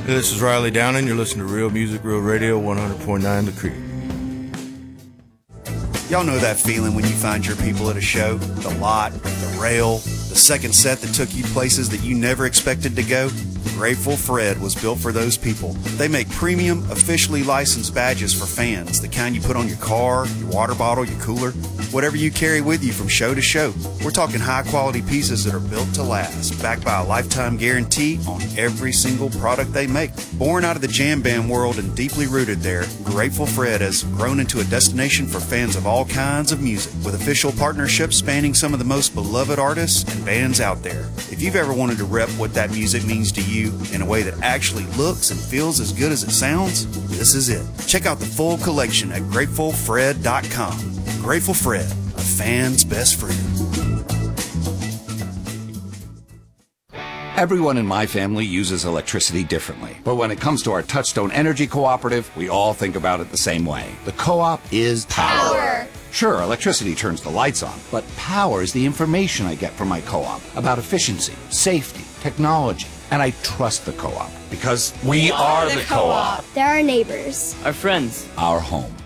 This is Riley Downing. You're listening to Real Music, Real Radio, 100.9 The Creek. Y'all know that feeling when you find your people at a show? The lot, the rail, the second set that took you places that you never expected to go? Grateful Fred was built for those people. They make premium, officially licensed badges for fans, the kind you put on your car, your water bottle, your cooler, whatever you carry with you from show to show. We're talking high-quality pieces that are built to last, backed by a lifetime guarantee on every single product they make. Born out of the jam band world and deeply rooted there, Grateful Fred has grown into a destination for fans of all kinds of music, with official partnerships spanning some of the most beloved artists and bands out there. If you've ever wanted to rep what that music means to you in a way that actually looks and feels as good as it sounds, this is it. Check out the full collection at GratefulFred.com. Grateful Fred, a fan's best friend. Everyone in my family uses electricity differently. But when it comes to our Touchstone Energy Cooperative, we all think about it the same way. The co-op is power. Sure, electricity turns the lights on, but power is the information I get from my co-op about efficiency, safety, technology. And I trust the co-op because we are the co-op. They're our neighbors. Our friends. Our home.